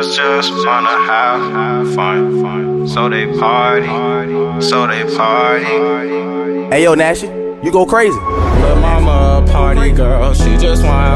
girls just wanna have fun. So they party. Hey yo, Nash, you go crazy. Lil' mama a party girl, she just wanna